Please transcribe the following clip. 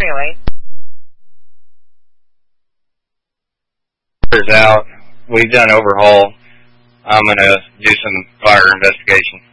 freeway. Out. We've done overhaul. I'm going to do some fire investigation.